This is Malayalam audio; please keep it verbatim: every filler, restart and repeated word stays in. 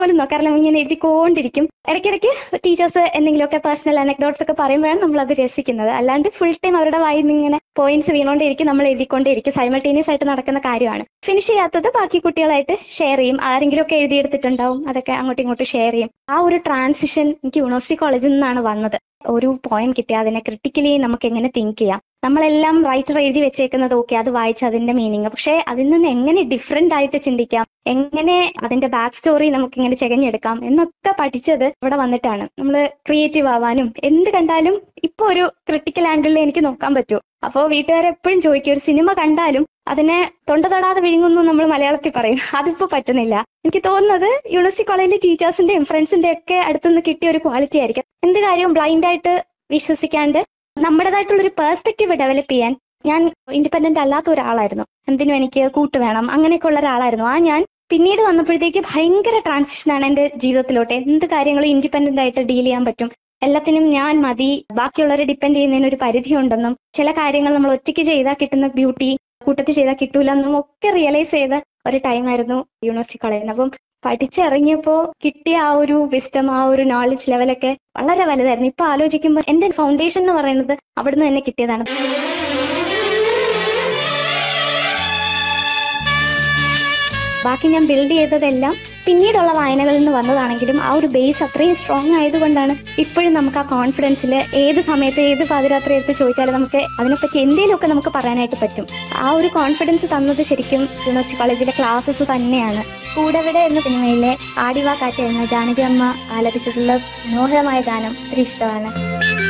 പോലും നോക്കാറില്ല, ഇങ്ങനെ എഴുതിക്കൊണ്ടിരിക്കും. ഇടയ്ക്കിടയ്ക്ക് ടീച്ചേഴ്സ് എന്തെങ്കിലുമൊക്കെ പേഴ്സണൽ അനക്ഡോട്ട്സ് ഒക്കെ പറയുമ്പോഴാണ് നമ്മൾ അത് രസിക്കുന്നത്. അല്ലാണ്ട് ഫുൾ ടൈം അവരുടെ വായിൽ നിന്ന് ഇങ്ങനെ പോയിന്റ്സ് വീണോണ്ടിരിക്കും, നമ്മൾ എഴുതിക്കൊണ്ടേയിരിക്കും. സൈമൾട്ടേനിയസ് ആയിട്ട് നടക്കുന്ന കാര്യമാണ്. ഫിനിഷ് ചെയ്യാത്തത് ബാക്കി കുട്ടികളായിട്ട് ഷെയർ ചെയ്യും. ആരെങ്കിലും ഒക്കെ എഴുതിയെടുത്തിട്ടുണ്ടാവും, അതൊക്കെ അങ്ങോട്ടും ഇങ്ങോട്ടും ഷെയർ ചെയ്യും. ആ ഒരു ട്രാൻസിഷൻ എനിക്ക് യൂണിവേഴ്സിറ്റി കോളേജിൽ നിന്നാണ് വന്നത്. ഒരു പോയിന്റ് കിട്ടിയാൽ അതിനെ ക്രിട്ടിക്കലി നമുക്ക് എങ്ങനെ തിങ്ക് ചെയ്യാം. നമ്മളെല്ലാം റൈറ്റർ എഴുതി വെച്ചേക്കുന്നത് ഓക്കെ, അത് വായിച്ച് അതിന്റെ മീനിങ്, പക്ഷെ അതിൽ നിന്ന് എങ്ങനെ ഡിഫറെന്റ് ആയിട്ട് ചിന്തിക്കാം, എങ്ങനെ അതിന്റെ ബാക്ക് സ്റ്റോറി നമുക്ക് ഇങ്ങനെ ചെകഞ്ഞെടുക്കാം എന്നൊക്കെ പഠിച്ചത് ഇവിടെ വന്നിട്ടാണ്. നമ്മൾ ക്രിയേറ്റീവ് ആവാനും എന്ത് കണ്ടാലും ഇപ്പൊ ഒരു ക്രിട്ടിക്കൽ ആംഗിളിൽ എനിക്ക് നോക്കാൻ പറ്റൂ. അപ്പോൾ വീട്ടുകാരെപ്പോഴും ചോദിക്കും, ഒരു സിനിമ കണ്ടാലും അതിനെ തൊണ്ട തൊടാതെ വിഴുങ്ങുന്നു നമ്മൾ മലയാളത്തിൽ പറയും, അതിപ്പോ പറ്റുന്നില്ല. എനിക്ക് തോന്നുന്നത് യൂണിവേഴ്സിറ്റി കോളേജിലെ ടീച്ചേഴ്സിന്റെയും ഫ്രണ്ട്സിന്റെയും ഒക്കെ അടുത്തുനിന്ന് കിട്ടിയ ഒരു ക്വാളിറ്റി ആയിരിക്കും. എന്ത് കാര്യവും ബ്ലൈൻഡ് ആയിട്ട് വിശ്വസിക്കാണ്ട് നമ്മുടേതായിട്ടുള്ള ഒരു പെർസ്പെക്റ്റീവ് ഡെവലപ്പ് ചെയ്യാൻ. ഞാൻ ഇൻഡിപെൻഡന്റ് അല്ലാത്ത ഒരാളായിരുന്നു, എന്തിനും എനിക്ക് കൂട്ട് വേണം, അങ്ങനെയൊക്കെ ഉള്ള ഒരാളായിരുന്നു. ആ ഞാൻ പിന്നീട് വന്നപ്പോഴത്തേക്ക് ഭയങ്കര ട്രാൻസിഷനാണ് എൻ്റെ ജീവിതത്തിലോട്ട്. എന്ത് കാര്യങ്ങളും ഇൻഡിപെൻഡന്റ് ആയിട്ട് ഡീൽ ചെയ്യാൻ പറ്റും, എല്ലാത്തിനും ഞാൻ മതി, ബാക്കിയുള്ളവരെ ഡിപ്പെൻഡ് ചെയ്യുന്നതിന് ഒരു പരിധി ഉണ്ടെന്നും, ചില കാര്യങ്ങൾ നമ്മൾ ഒറ്റയ്ക്ക് ചെയ്താൽ കിട്ടുന്ന ബ്യൂട്ടി കൂട്ടത്തിൽ ചെയ്താൽ കിട്ടൂല എന്നും ഒക്കെ റിയലൈസ് ചെയ്ത ഒരു ടൈമായിരുന്നു യൂണിവേഴ്സിറ്റി കോളേജിൽ. അപ്പം പഠിച്ചിറങ്ങിയപ്പോൾ കിട്ടിയ ആ ഒരു വിസ്ഡം, ആ ഒരു നോളജ് ലെവലൊക്കെ വളരെ വലുതായിരുന്നു. ഇപ്പൊ ആലോചിക്കുമ്പോൾ എന്റെ ഫൗണ്ടേഷൻ എന്ന് പറയുന്നത് അവിടുന്ന് തന്നെ കിട്ടിയതാണ്. ബാക്കി ഞാൻ ബിൽഡ് ചെയ്തതെല്ലാം പിന്നീടുള്ള വായനകളിൽ നിന്ന് വന്നതാണെങ്കിലും ആ ഒരു ബേസ് അത്രയും സ്ട്രോങ് ആയതുകൊണ്ടാണ് ഇപ്പോഴും നമുക്ക് ആ കോൺഫിഡൻസിൽ ഏത് സമയത്ത് ഏത് പാതിരാത്രി എടുത്ത് ചോദിച്ചാലും നമുക്ക് അതിനെപ്പറ്റി എന്തെങ്കിലുമൊക്കെ നമുക്ക് പറയാനായിട്ട് പറ്റും. ആ ഒരു കോൺഫിഡൻസ് തന്നത് ശരിക്കും യൂണിവേഴ്സിറ്റി കോളേജിലെ ക്ലാസ്സസ് തന്നെയാണ്. കൂടെവിടെ എന്ന സിനിമയിലെ ആടിവാ കാറ്റ് എന്ന ജാനകി അമ്മ ആലപിച്ചിട്ടുള്ള മനോഹരമായ ഗാനം ഒത്തിരി ഇഷ്ടമാണ്.